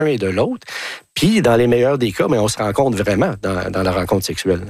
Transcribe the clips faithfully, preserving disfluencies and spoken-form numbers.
et de l'autre. Puis, dans les meilleurs des cas, mais on se rencontre vraiment dans, dans la rencontre sexuelle.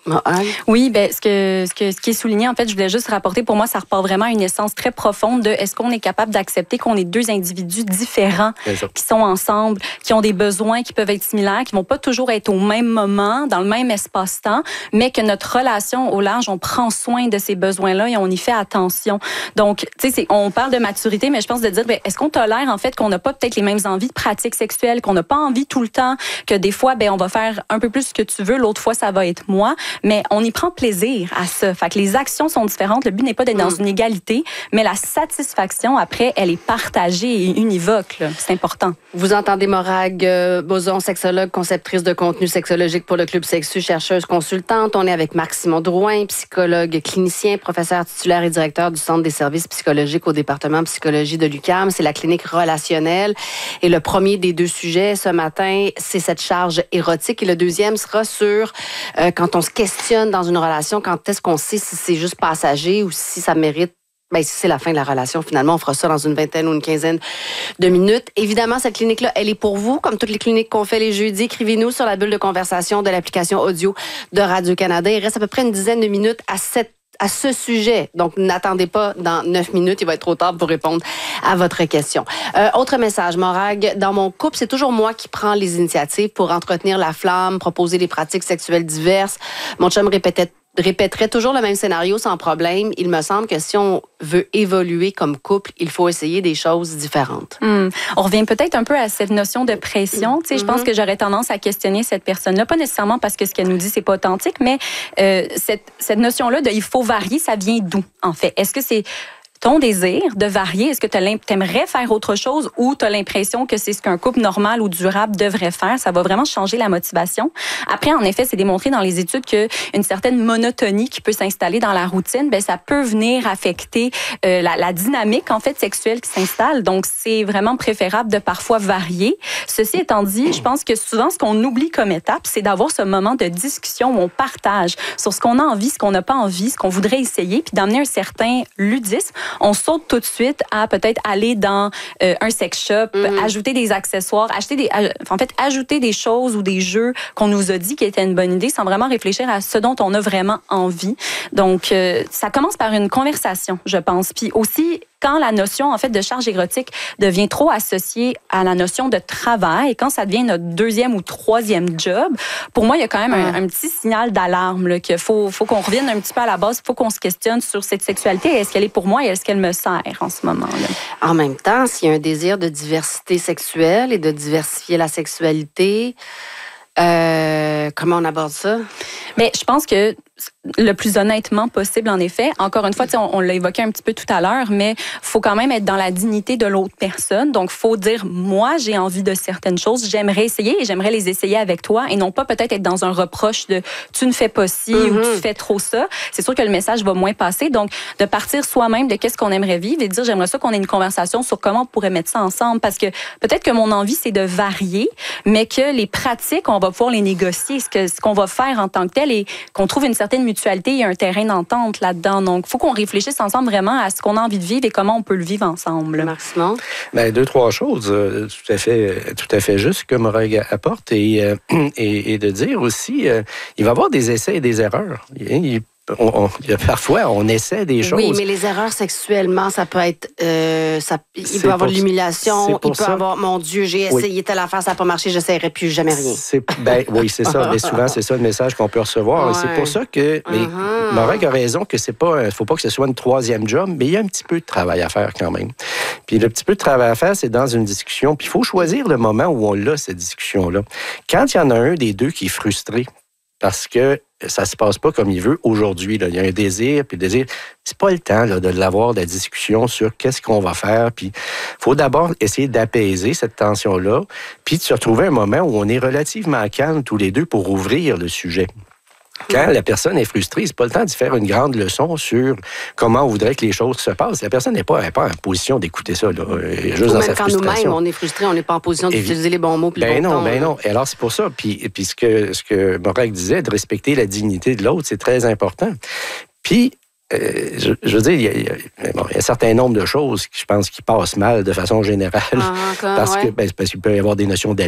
Oui, bien, ce, que, ce, que, ce qui est souligné, en fait, je voulais juste rapporter, pour moi, ça repart vraiment à une essence très profonde de est-ce qu'on est capable d'accepter qu'on est deux individus différents qui sont ensemble, qui ont des besoins qui peuvent être similaires, qui ne vont pas toujours être au même moment, dans le même espace-temps, mais que notre relation au large, on prend soin de ces besoins-là et on y fait attention. Donc, tu sais, on parle de maturité, mais je pense de dire, bien, est-ce qu'on tolère, en fait, qu'on n'a pas peut-être les mêmes envies de pratiques sexuelles, qu'on n'a pas envie tout le temps, que des fois, ben, on va faire un peu plus ce que tu veux, l'autre fois, ça va être moi, mais on y prend plaisir à ça. Fait que les actions sont différentes. Le but n'est pas d'être dans une égalité, mais la satisfaction, après, elle est partagée et univoque. Là. C'est important. Vous entendez Morag euh, Boson, sexologue, conceptrice de contenu sexologique pour le Club Sexu, chercheuse consultante. On est avec Marc-Simon Drouin, psychologue clinicien, professeur titulaire et directeur du Centre des services psychologiques au département psychologie de l'U Q A M. C'est la clinique relationnelle. Et le premier des deux sujets ce matin, c'est cette charge érotique. Et le deuxième sera sur euh, quand on se questionne dans une relation, quand est-ce qu'on sait si c'est juste passager ou si ça mérite, ben, si c'est la fin de la relation, finalement, on fera ça dans une vingtaine ou une quinzaine de minutes. Évidemment, cette clinique-là, elle est pour vous, comme toutes les cliniques qu'on fait les jeudis. Écrivez-nous sur la bulle de conversation de l'application audio de Radio-Canada. Il reste à peu près une dizaine de minutes à cette à ce sujet. Donc, n'attendez pas dans neuf minutes. Il va être trop tard pour répondre à votre question. Euh, autre message, Morag. Dans mon couple, c'est toujours moi qui prends les initiatives pour entretenir la flamme, proposer des pratiques sexuelles diverses. Mon chum répétait répéterait toujours le même scénario sans problème. Il me semble que si on veut évoluer comme couple, il faut essayer des choses différentes. Mmh. On revient peut-être un peu à cette notion de pression. Tu sais, mm-hmm. Je pense que j'aurais tendance à questionner cette personne-là, pas nécessairement parce que ce qu'elle nous dit, c'est pas authentique, mais euh, cette, cette notion-là de « il faut varier », ça vient d'où, en fait? Est-ce que c'est ton désir de varier? Est-ce que tu aimerais faire autre chose ou tu as l'impression que c'est ce qu'un couple normal ou durable devrait faire? Ça va vraiment changer la motivation. Après, en effet, c'est démontré dans les études qu'une certaine monotonie qui peut s'installer dans la routine, ben ça peut venir affecter euh, la, la dynamique en fait sexuelle qui s'installe. Donc, c'est vraiment préférable de parfois varier. Ceci étant dit, je pense que souvent, ce qu'on oublie comme étape, c'est d'avoir ce moment de discussion où on partage sur ce qu'on a envie, ce qu'on n'a pas envie, ce qu'on voudrait essayer, puis d'amener un certain ludisme. On saute tout de suite à peut-être aller dans euh, un sex shop, mm-hmm. ajouter des accessoires, acheter des, en fait, ajouter des choses ou des jeux qu'on nous a dit qui étaient une bonne idée sans vraiment réfléchir à ce dont on a vraiment envie. Donc, euh, ça commence par une conversation, je pense. Puis aussi, quand la notion, en fait, de charge érotique devient trop associée à la notion de travail, quand ça devient notre deuxième ou troisième job, pour moi, il y a quand même un, un petit signal d'alarme, là, qu'il faut, faut qu'on revienne un petit peu à la base, il faut qu'on se questionne sur cette sexualité. Est-ce qu'elle est pour moi et est-ce qu'elle me sert en ce moment-là? En même temps, s'il y a un désir de diversité sexuelle et de diversifier la sexualité, euh, comment on aborde ça? Mais je pense que le plus honnêtement possible, en effet. Encore une fois, on, on l'a évoqué un petit peu tout à l'heure, mais faut quand même être dans la dignité de l'autre personne. Donc, faut dire, moi, j'ai envie de certaines choses, j'aimerais essayer et j'aimerais les essayer avec toi et non pas peut-être être dans un reproche de tu ne fais pas ci mm-hmm. ou tu fais trop ça. C'est sûr que le message va moins passer. Donc, de partir soi-même de qu'est-ce qu'on aimerait vivre et de dire, j'aimerais ça qu'on ait une conversation sur comment on pourrait mettre ça ensemble parce que peut-être que mon envie, c'est de varier, mais que les pratiques, on va pouvoir les négocier, ce, que, ce qu'on va faire en tant que tel et qu'on trouve une certaine mutualité et un terrain d'entente là-dedans. Donc, il faut qu'on réfléchisse ensemble vraiment à ce qu'on a envie de vivre et comment on peut le vivre ensemble. Marc-Simon? Bien, deux, trois choses euh, tout à fait, tout à fait justes que Morag apporte et, euh, et, et de dire aussi, euh, il va y avoir des essais et des erreurs. Il, On, on, parfois, on essaie des choses. Oui, mais les erreurs sexuellement, ça peut être... Euh, ça, il c'est peut y avoir de l'humiliation, il peut y avoir, mon Dieu, j'ai essayé oui. telle affaire, ça n'a pas marché, j'essaierai plus jamais rien. C'est, ben, oui, c'est ça. Mais souvent, c'est ça le message qu'on peut recevoir. Ouais. C'est pour ça que... Uh-huh. Morag a raison que c'est pas... Il ne faut pas que ce soit une troisième job, mais il y a un petit peu de travail à faire quand même. Puis le petit peu de travail à faire, c'est dans une discussion. Puis il faut choisir le moment où on a cette discussion-là. Quand il y en a un des deux qui est frustré, parce que ça se passe pas comme il veut aujourd'hui. Là. Il y a un désir, puis le désir, c'est pas le temps là, de l'avoir, de la discussion sur qu'est-ce qu'on va faire. Puis il faut d'abord essayer d'apaiser cette tension-là, puis de se retrouver un moment où on est relativement calme tous les deux pour ouvrir le sujet. Quand la personne est frustrée, c'est pas le temps d'y faire une grande leçon sur comment on voudrait que les choses se passent. La personne n'est pas, n'est pas en position d'écouter ça. Là, juste Ou dans même sa quand frustration. nous-mêmes, on est frustré, on n'est pas en position d'utiliser les bons mots puis ben les bons non, tons. Ben non, alors c'est pour ça. Puis, puis ce que, ce que Morag disait, de respecter la dignité de l'autre, c'est très important. Puis, Euh, je, je veux dire, il y, a, il, y a, bon, il y a un certain nombre de choses que je pense qui passent mal de façon générale. Ah, encore, parce, ouais. que, ben, parce qu'il peut y avoir des notions